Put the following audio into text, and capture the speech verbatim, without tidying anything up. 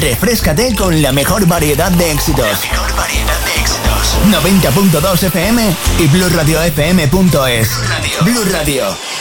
refréscate con la mejor variedad de éxitos. La mejor variedad de éxitos. noventa punto dos F M y blue radio f m punto es. Blue Radio.